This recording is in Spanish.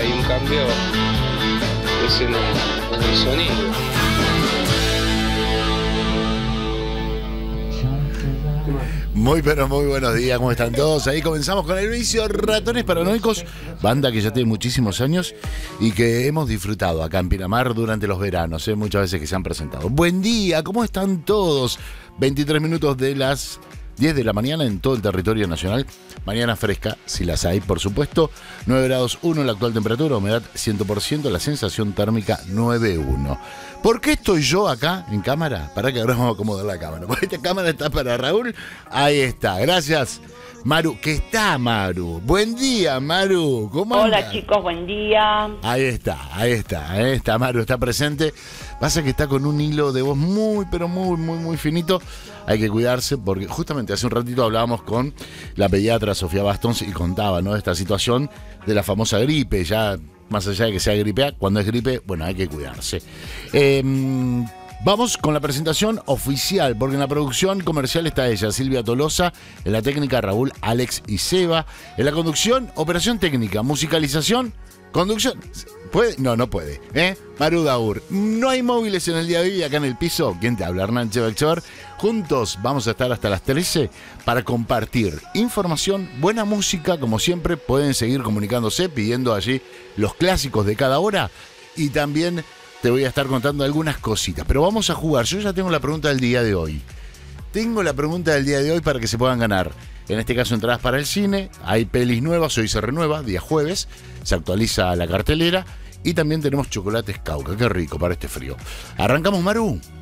hay un cambio es en el sonido. Muy pero muy buenos días, ¿cómo están todos? Ahí comenzamos con el vicio Ratones Paranoicos, banda que ya tiene muchísimos años y que hemos disfrutado acá en Pinamar durante los veranos, muchas veces que se han presentado. Buen día, ¿cómo están todos? 23 minutos de las 10 de la mañana en todo el territorio nacional. Mañana fresca, si las hay, por supuesto. 9 grados 1 la actual temperatura, humedad 100%, la sensación térmica 9,1. ¿Por qué estoy yo acá en cámara? Para que ahora vamos a acomodar la cámara. Porque esta cámara está para Raúl. Ahí está, gracias. Maru, ¿qué está Maru? Buen día, Maru. ¿Cómo andas? Hola chicos, buen día. Ahí está Maru, está presente. Pasa que está con un hilo de voz muy, pero muy finito. Hay que cuidarse porque justamente hace un ratito hablábamos con la pediatra Sofía Bastons y contaba, ¿no?, esta situación de la famosa gripe. Ya más allá de que sea gripe A, cuando es gripe, bueno, hay que cuidarse. Vamos con la presentación oficial, porque en la producción comercial está ella, Silvia Tolosa, en la técnica Raúl, Alex y Seba, en la conducción, operación técnica, musicalización, conducción. ¿Puede? No puede. Maru Daur. No hay móviles en el día de hoy acá en el piso. ¿Quién te habla? Hernán Chevechor. Juntos vamos a estar hasta las 13 para compartir información, buena música, como siempre. Pueden seguir comunicándose, pidiendo allí los clásicos de cada hora. Y también te voy a estar contando algunas cositas. Pero vamos a jugar. Yo ya tengo la pregunta del día de hoy. Para que se puedan ganar. En este caso, entradas para el cine. Hay pelis nuevas, hoy se renueva, día jueves. Se actualiza la cartelera. Y también tenemos chocolates Cauca. Qué rico para este frío. ¿Arrancamos, Maru?